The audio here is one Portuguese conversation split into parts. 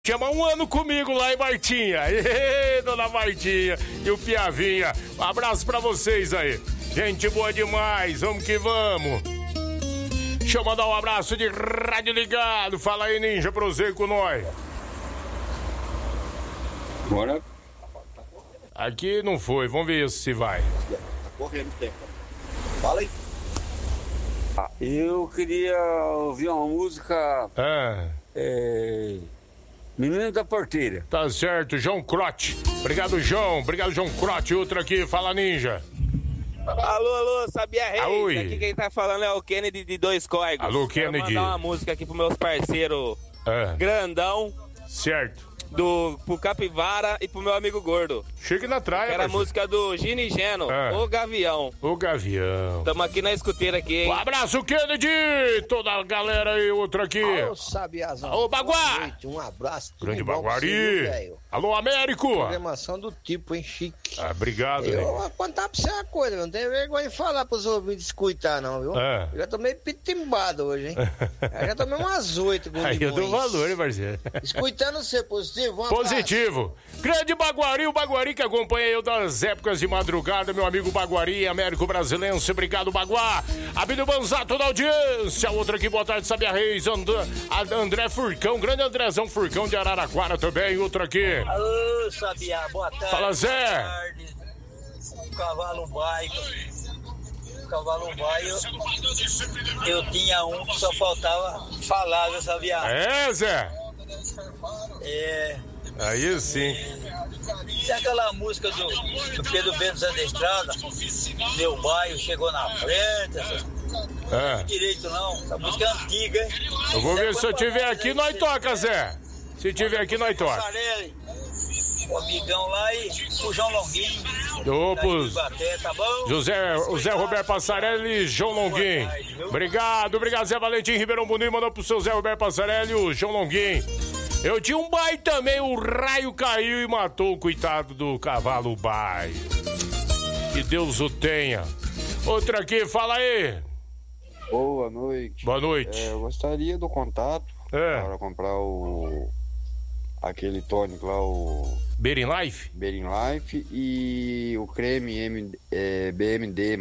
Chama um ano comigo lá em Martinha. Ê, dona Martinha e o Piavinha. Um abraço pra vocês aí. Gente boa demais, vamos que vamos. Deixa eu mandar um abraço de rádio ligado. Fala aí, Ninja, prossegue com nós. Bora. Aqui não foi, vamos ver se vai. Tá correndo o tempo. Fala aí. Eu queria ouvir uma música... Menino da Porteira. Tá certo, João Crote. Obrigado, João. Obrigado, João Crote. Outra aqui, fala, Ninja. Alô, Sabia Reis. Oi. Aqui quem tá falando é o Kennedy de Dois Córregos. Alô, Kennedy. Quero mandar uma música aqui pros meus parceiros Grandão. Certo. Pro Capivara e pro meu amigo Gordo. Chegue na traia, Era a música do Gini Geno, O Gavião. O Gavião. Tamo aqui na escuteira aqui, hein? Um abraço, Kennedy! Toda a galera aí, outra aqui. Alô, Sabiazão. Alô, Baguá! Um abraço. Grande Baguari. Alô, Américo. Programação do tipo, hein, chique. Obrigado, Eu vou contar pra você uma coisa, não tem vergonha de falar pros ouvintes escutar, não, viu? Eu já tô meio pitimbado hoje, hein? Eu já tomei umas 8 com limões. Aí eu dou valor, hein, parceiro? Escutando você, positivo? Positivo. Grande Baguari, o Baguari que acompanha eu das épocas de madrugada, meu amigo Baguari, Américo Brasilense, obrigado, Baguá. Abílio Banzato da audiência, outra aqui, boa tarde, Sabia Reis, André Furcão, grande Andrezão Furcão de Araraquara também, outra aqui. Alô, Sabia, boa tarde. Fala, Zé. Boa tarde. Cavalo baio. Eu tinha um que só faltava falar, viu, Sabia? É, Zé? Aí sim. E aquela música do Pedro Bento da Estrada, meu bairro chegou na frente, não direito não, essa música é antiga, hein? Eu vou ver se eu tiver aqui, nós toca, Zé. Se tiver aqui, nós toca. O amigão lá e o João Longuinho. Tá bom? O Zé Roberto Passarelli e João Longuinho. Obrigado, Zé Valentim Ribeirão Bonito, mandou pro seu Zé Roberto Passarelli e o João Longuinho. Eu tinha um baio também, o raio caiu e matou o coitado do cavalo baio. Que Deus o tenha. Outra aqui, fala aí. Boa noite. Boa noite. Eu gostaria do contato para comprar aquele tônico lá, o... Bering Life? Bering Life e o creme BMD+.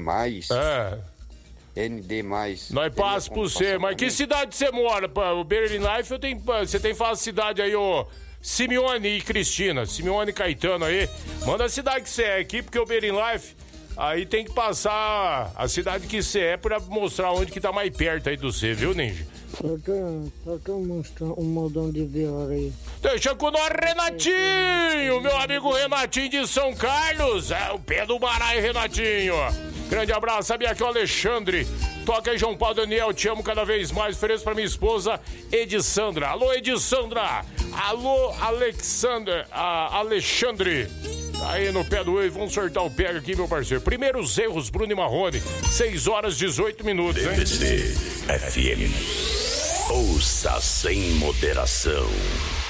ND+. Nós passamos por você, mas que cidade você mora? O Bering Life, você tem cidade aí, ô Simeone e Cristina, Simeone e Caetano aí. Manda a cidade que você é aqui, porque o Bering Life, aí tem que passar a cidade que você é pra mostrar onde que tá mais perto aí do você, viu, Ninja? Falta um modão de viola aí. Deixa com nós, Renatinho, meu amigo Renatinho de São Carlos. É o pé do baralho, Renatinho. Grande abraço, sabia que o Alexandre toca aí, João Paulo Daniel, te amo cada vez mais. Ofereço pra minha esposa, Edissandra. Alô, Edissandra. Alô, Alexandre. Aí no pé do oi, vamos sortar o pega aqui, meu parceiro. Primeiros erros, Bruno e Marrone. 6 horas 18 minutos, hein? BBC FM. Ouça sem moderação.